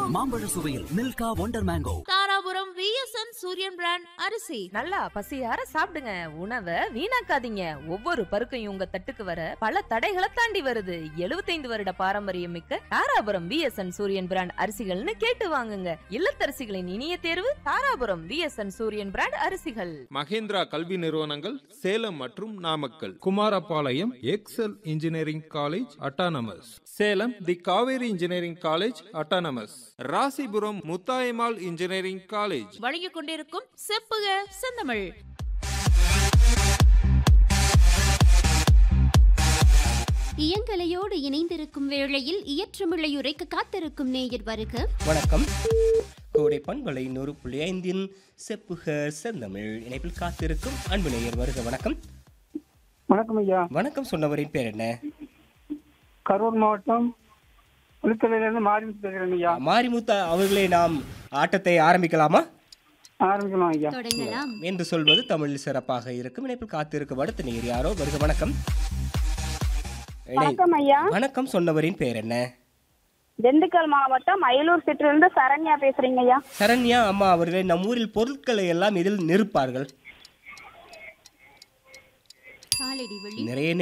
மாம்பழ சுவையில் Milkha wonder mango. Dharapuram VSN சூரியன் பிராண்ட் அரிசி. நல்லா பசியார சாப்பிடுங்க, உணவை வீணாக்காதீங்க. ஒவ்வொரு பருக்கையும் உங்க தட்டுக்கு வர பல தடைகளை தாண்டி வருது. 75 வருட பாரம்பரியம் மிக்க தாராபுரம் விஎஸ்என் சூரியன் பிராண்ட் அரிசிகள்னு கேட்டு வாங்குங்க. இல்லத்தரசிகளின் இனிய தேர்வு தாராபுரம் விஎஸ்என் சூரியன் பிராண்ட் அரிசிகள். மகேந்திரா கல்வி நிறுவனங்கள் சேலம் மற்றும் Namakkal. Kumarapalayam XL engineering college autonomous. Salem தி Kaveri engineering college autonomous. Rasipuram Muthayammal engineering college. வழங்கிக் கொண்டிருக்கும் செப்புக செந்தமிழ். இயங்கலையோடு இணைந்திருக்கும் வேளையில் இயற்றமிழை உரைக்க காத்திருக்கும் நேயர் வருக. வணக்கம். கோடை பண்பலை 100.5 செப்புக செந்தமிழ் இணைப்பில் காத்திருக்கும் அன்பு நேயர் வருக. வணக்கம். வணக்கம் ஐயா. வணக்கம். சொன்னவரின் பேர் என்ன? கரூர் மாவட்டம் புலிக்கலையிலிருந்து மாரிமுத்து பேசுறேன் ஐயா. மாரிமுத்து அவர்களே, நாம் ஆட்டத்தை ஆரம்பிக்கலாமா? ஆரம்பிக்கலாம் ஐயா. தொடங்கலாம் என்று சொல்வது தமிழில் சிறப்பாக இருக்கும். இணைப்பில் காத்திருக்கும் அடுத்த நேயர் யாரோ வருக. வணக்கம். வணக்கம் ஐயா. வணக்கம். சொன்னவரின் பேர் என்ன? திண்டுக்கல் மாவட்டம் அயலூர் சிற்றிலிருந்து சரண்யா பேசுறீங்க ஐயா. சரண்யா அம்மா அவர்களே, நம் ஊரில் பொருட்களை எல்லாம் இதில் நிறுப்பார்கள். காலடி வழி நிறைய